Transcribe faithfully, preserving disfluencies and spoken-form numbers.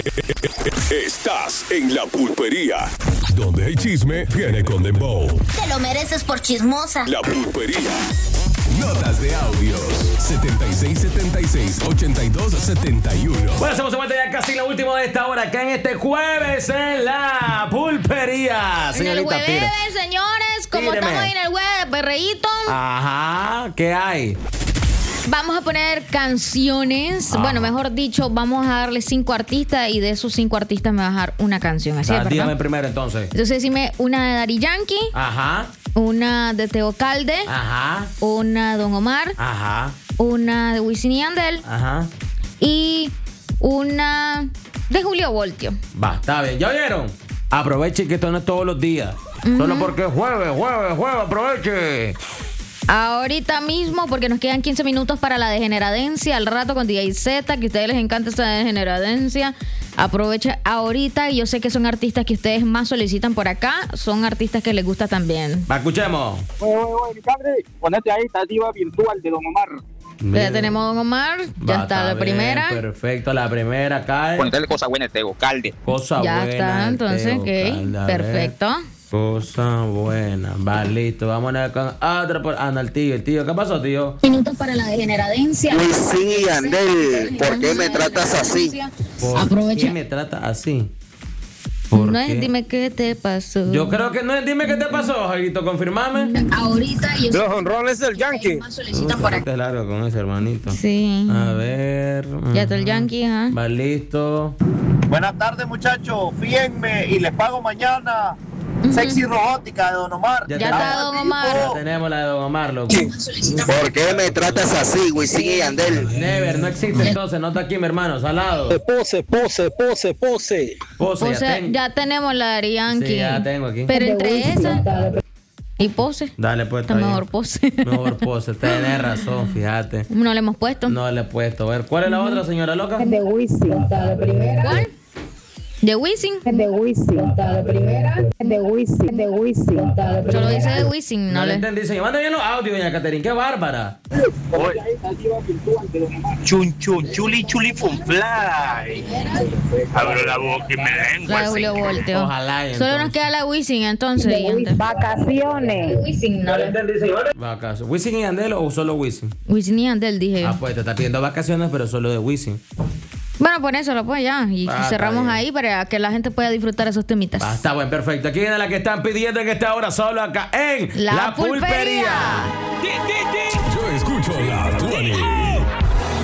Estás en La Pulpería, donde el chisme viene con dembow. Te lo mereces por chismosa. La Pulpería. Notas de audios setenta y seis setenta y seis ochenta y dos setenta y uno. Bueno, hacemos de vuelta ya casi la última de esta hora, acá en este jueves en La Pulpería. En el jueves, tire. señores, como Tíreme. estamos ahí en el jueves, perreíto, Ajá, ¿qué hay? vamos a poner canciones. Ajá. Bueno, mejor dicho, vamos a darle cinco artistas y de esos cinco artistas me vas a dar una canción. Así Ah, es, dígame ¿verdad? primero entonces. Entonces, decime una de Daddy Yankee, Ajá, una de Teo Calde, ajá, una de Don Omar, ajá, una de Wisin y Yandel ajá. y una de Julio Voltio. Va, está bien. ¿Ya vieron? Aproveche que esto no es todos los días. Solo porque es jueves, jueves, jueves, aproveche. Ahorita mismo, porque nos quedan quince minutos para la degeneradencia, al rato con D J Z, que a ustedes les encanta esa degeneradencia. Aprovecha ahorita, y yo sé que son artistas que ustedes más solicitan por acá, son artistas que les gusta también. Va, escuchemos. Oye, oye, oye, mi padre, ponete ahí, esta diva virtual de Don Omar. Ya tenemos a Don Omar, ya Va, está la bien, primera. Perfecto, la primera cae. Ponete cosa buena, Teo Calde. Cosa Ya buena. está, entonces, Teo ok, Calde, a ver. perfecto. Cosa buena. Va, listo. Vámonos con otra. Por... Anda, el tío, el tío. ¿Qué pasó, tío? Minutos para la degeneradencia. Wisin y Yandel, ¿por qué me tratas así? ¿Por Aprovecha. qué me trata así? ¿Por No qué? es dime qué te pasó. Yo creo que no es dime qué te pasó, Jairito, confirmame. Ahorita yo Los honrones del Yankee. más solicitan por acá. Qué largo con ese hermanito. Sí. A ver. Ya está el ujú. Yankee, ajá. Va, listo. Buenas tardes, muchachos. Fíjenme y les pago mañana. Sexy Robótica de Don Omar. Ya Ya tenemos- está Don Omar. Ya tenemos la de Don Omar, loco. ¿Por qué me tratas así, Wisin y Yandel? Never, no existe entonces, no está aquí mi hermano, salado. Pose, pose, pose, pose. Pose, O ya sea, tengo. ya tenemos la de Yankee. Sí, ya tengo aquí. Pero entre esas y Pose, Dale, pues, está está bien. mejor Pose. Mejor pose, tenés razón, fíjate. No le hemos puesto. No le he puesto. A ver, ¿cuál es la otra, señora loca? De Wisin, la primera. ¿Cuál? ¿De Wisin? De Wisin, la primera. De Wisin, de Wisin, la Solo primera. dice de Wisin, No no le le... entendí, señor. Manda bien los audios, doña Caterina, qué bárbara. Chun, chun, chuli, chuli, fun fly. Abro la boca y me lengua. La de Julio Volteo. Ojalá, y Solo nos entonces. queda la Wisin, entonces. y entonces- Vacaciones. Wisin, no le... Vacaciones. ¿Wisin y Yandel o solo Wisin? Wisin y Yandel, dije. Ah, pues te está pidiendo vacaciones, pero solo de Wisin. Bueno, por eso lo pues ya. Y Ah, cerramos está bien. ahí para que la gente pueda disfrutar esos temitas. Ah, está bueno, perfecto. Aquí viene la que están pidiendo en esta hora, solo acá en La Pulpería. Ti, ti, ti.